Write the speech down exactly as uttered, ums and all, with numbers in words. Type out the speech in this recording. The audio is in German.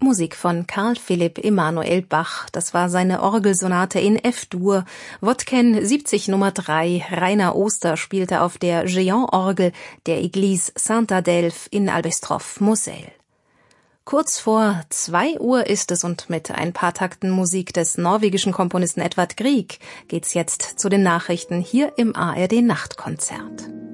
Musik von Carl Philipp Emanuel Bach. Das war seine Orgelsonate in F-Dur. Wodken siebzig Nummer drei. Rainer Oster spielte auf der Géant-Orgel der Église Saint-Adelphe in Albestroff-Moselle. Kurz vor zwei Uhr ist es und mit ein paar Takten Musik des norwegischen Komponisten Edvard Grieg geht's jetzt zu den Nachrichten hier im A R D Nachtkonzert.